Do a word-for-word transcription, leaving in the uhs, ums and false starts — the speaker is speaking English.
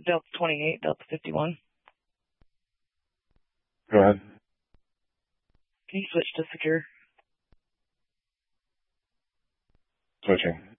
Delta twenty-eight, Delta fifty-one. Go ahead. Can you switch to secure? Switching.